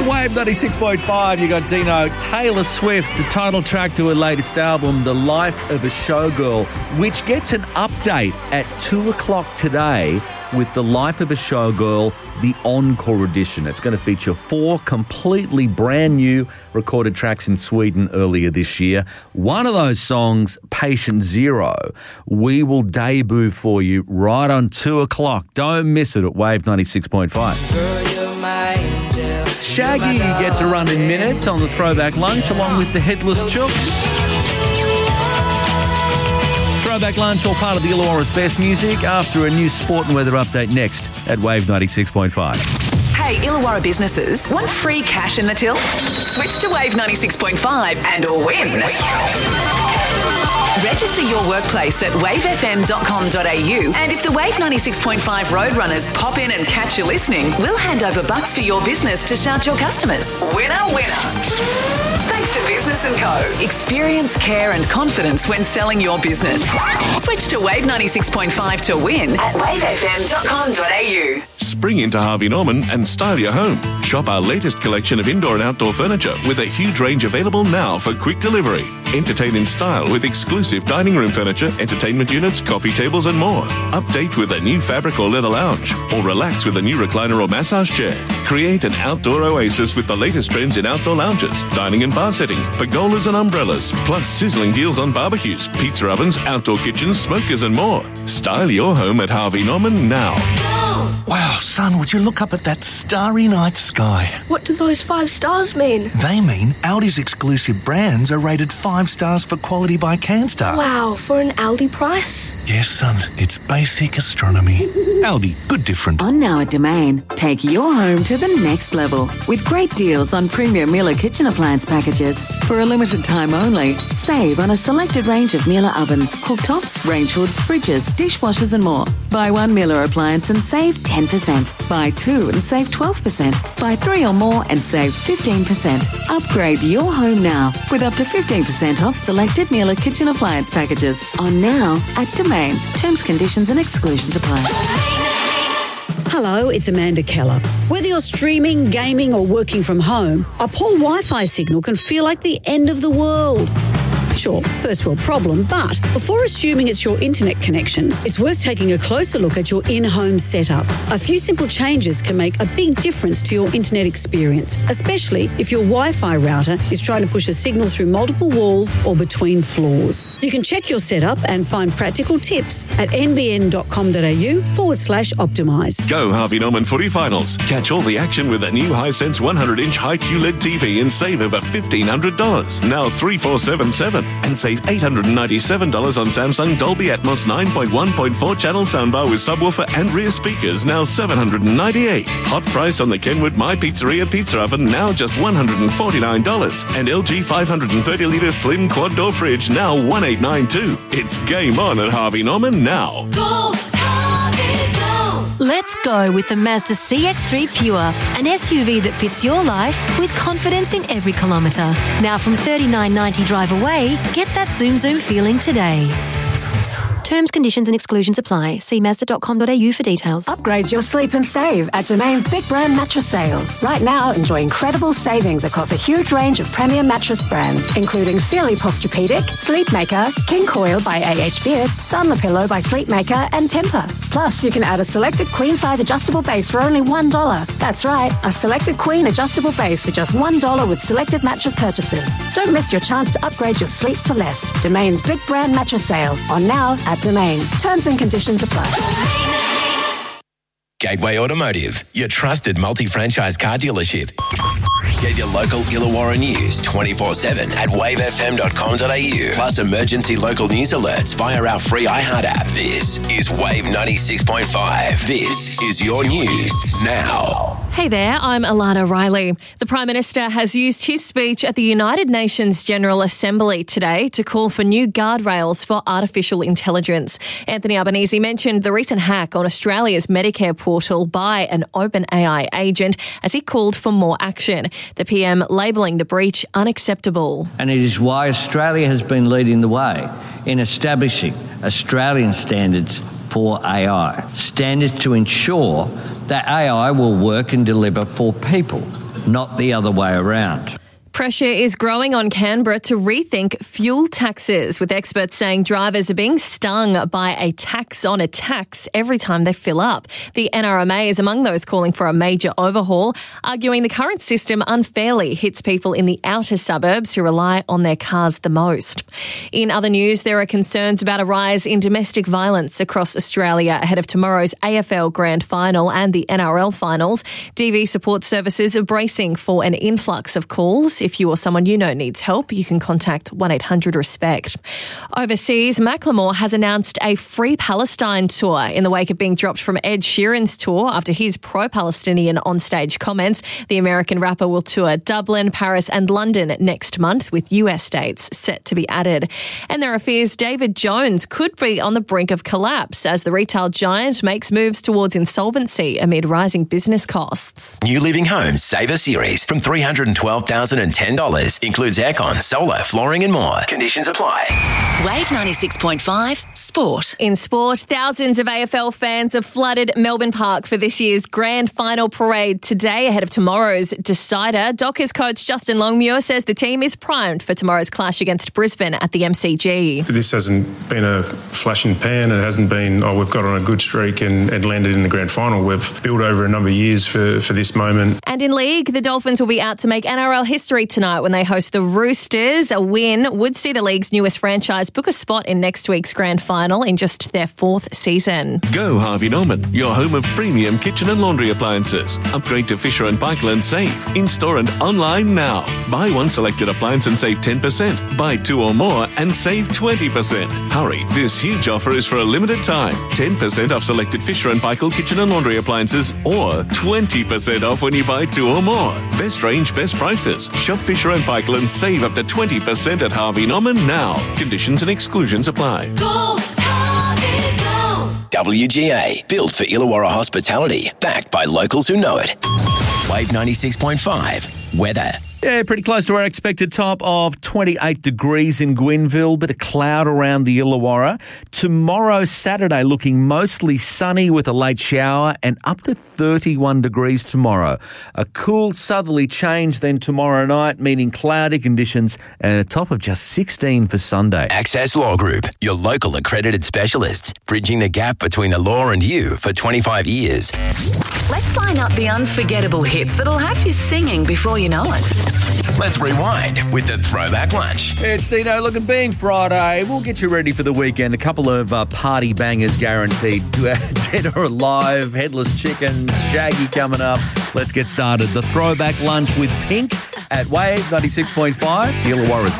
Wave 96.5, you got Dino. Taylor Swift, the title track to her latest album, The Life of a Showgirl, which gets an update at 2 o'clock today with The Life of a Showgirl, the Encore edition. It's going to feature 4 completely brand new recorded tracks in Sweden earlier this year. One of those songs, Patient Zero, we will debut for you right on 2 o'clock. Don't miss it at Wave 96.5. Shaggy gets a run in minutes on the Throwback Lunch along with the Headless Chooks. Throwback Lunch, all part of the Illawarra's best music, after a new sport and weather update next at Wave 96.5. Hey, Illawarra businesses, want free cash in the till? Switch to Wave 96.5 and win. Register your workplace at wavefm.com.au, and if the Wave 96.5 Roadrunners pop in and catch you listening, we'll hand over bucks for your business to shout your customers. Winner, winner. Thanks to Business & Co. Experience, care and confidence when selling your business. Switch to Wave 96.5 to win at wavefm.com.au. Spring into Harvey Norman and style your home. Shop our latest collection of indoor and outdoor furniture with a huge range available now for quick delivery. Entertain in style with exclusive dining room furniture, entertainment units, coffee tables and more. Update with a new fabric or leather lounge, or relax with a new recliner or massage chair. Create an outdoor oasis with the latest trends in outdoor lounges, dining and bar settings, pergolas and umbrellas, plus sizzling deals on barbecues, pizza ovens, outdoor kitchens, smokers and more. Style your home at Harvey Norman now. Wow, son, would you look up at that starry night sky? What do those 5 stars mean? They mean Aldi's exclusive brands are rated 5 stars for quality by CanStar. Wow, for an Aldi price? Yes, son, it's basic astronomy. Aldi, good different. On now at Domain, take your home to the next level with great deals on premium Miele kitchen appliance packages. For a limited time only, save on a selected range of Miele ovens, cooktops, range hoods, fridges, dishwashers and more. Buy 1 Miele appliance and save 10%. Buy 2 and save 12%. Buy 3 or more and save 15%. Upgrade your home now with up to 15% off selected Miele kitchen appliance packages. On now at Domain. Terms, conditions and exclusions apply. Hello, it's Amanda Keller. Whether you're streaming, gaming or working from home, a poor Wi-Fi signal can feel like the end of the world. Sure, first world problem, but before assuming it's your internet connection, it's worth taking a closer look at your in-home setup. A few simple changes can make a big difference to your internet experience, especially if your Wi-Fi router is trying to push a signal through multiple walls or between floors. You can check your setup and find practical tips at nbn.com.au/optimise. Go Harvey Norman footy finals. Catch all the action with a new Hisense 100-inch high QLED TV and save over $1,500. Now 3477. And save $897 on Samsung Dolby Atmos 9.1.4 channel soundbar with subwoofer and rear speakers, now $798. Hot price on the Kenwood My Pizzeria pizza oven, now just $149. And LG 530-litre slim quad door fridge, now $1,892. It's game on at Harvey Norman now. Go, Harvey, go! Let's go with the Mazda CX-3 Pure, an SUV that fits your life with confidence in every kilometre. Now from $39.90 drive away, get that zoom feeling today. Terms, conditions and exclusions apply. See Mazda.com.au for details. Upgrade your sleep and save at Domain's Big Brand Mattress Sale. Right now, enjoy incredible savings across a huge range of premium mattress brands, including Sealy Posturepedic, Sleepmaker, King Coil by A.H. Beard, Dunlopillow by Sleepmaker, and Tempur. Plus, you can add a selected queen-size adjustable base for only $1. That's right, a selected queen adjustable base for just $1 with selected mattress purchases. Don't miss your chance to upgrade your sleep for less. Domain's Big Brand Mattress Sale. On now at Domain. Terms and conditions apply. Gateway Automotive, your trusted multi-franchise car dealership. Get your local Illawarra news 24/7 at wavefm.com.au. Plus emergency local news alerts via our free iHeart app. This is Wave 96.5. This is your news now. Hey there, I'm Alana Riley. The Prime Minister has used his speech at the United Nations General Assembly today to call for new guardrails for artificial intelligence. Anthony Albanese mentioned the recent hack on Australia's Medicare portal by an OpenAI agent as he called for more action. The PM labelling the breach unacceptable. And it is why Australia has been leading the way in establishing Australian standards for AI. Standards to ensure that AI will work and deliver for people, not the other way around. Pressure is growing on Canberra to rethink fuel taxes, with experts saying drivers are being stung by a tax on a tax every time they fill up. The NRMA is among those calling for a major overhaul, arguing the current system unfairly hits people in the outer suburbs who rely on their cars the most. In other news, there are concerns about a rise in domestic violence across Australia ahead of tomorrow's AFL Grand Final and the NRL Finals. DV Support Services are bracing for an influx of calls. If you or someone you know needs help, you can contact 1-800-RESPECT. Overseas, Macklemore has announced a Free Palestine tour in the wake of being dropped from Ed Sheeran's tour after his pro-Palestinian onstage comments. The American rapper will tour Dublin, Paris and London next month, with US dates set to be added. And there are fears David Jones could be on the brink of collapse as the retail giant makes moves towards insolvency amid rising business costs. New Living Homes Saver Series from $312,010. Includes aircon, solar, flooring and more. Conditions apply. Wave 96.5 Sport. In sport, thousands of AFL fans have flooded Melbourne Park for this year's Grand Final parade today ahead of tomorrow's decider. Dockers coach Justin Longmuir says the team is primed for tomorrow's clash against Brisbane at the MCG. This hasn't been a flash in the pan. It hasn't been, we've got on a good streak and landed in the Grand Final. We've built over a number of years for this moment. And in league, the Dolphins will be out to make NRL history tonight when they host the Roosters. A win would see the league's newest franchise book a spot in next week's Grand Final in just their fourth season. Go Harvey Norman, your home of premium kitchen and laundry appliances. Upgrade to Fisher & Paykel and save. In-store and online now. Buy one selected appliance and save 10%. Buy two or more and save 20%. Hurry, this huge offer is for a limited time. 10% off selected Fisher & Paykel kitchen and laundry appliances, or 20% off when you buy two or more. Best range, best prices. Shop Fisher & Paykel and save up to 20% at Harvey Norman now. Conditions and exclusions apply. Go, Harvey, go. WGA, built for Illawarra hospitality, backed by locals who know it. Wave 96.5 weather. Yeah, pretty close to our expected top of 28 degrees in Gwynville, bit of cloud around the Illawarra. Tomorrow, Saturday, looking mostly sunny with a late shower and up to 31 degrees tomorrow. A cool southerly change then tomorrow night, meaning cloudy conditions and a top of just 16 for Sunday. Access Law Group, your local accredited specialists, bridging the gap between the law and you for 25 years. Let's line up the unforgettable hits that'll have you singing before you know it. Let's rewind with the Throwback Lunch. It's Dino. Look, being Friday, we'll get you ready for the weekend. A couple of party bangers guaranteed. Dead or Alive, Headless Chicken, Shaggy coming up. Let's get started. The Throwback Lunch with Pink at Wave 96.5. The Illawarra's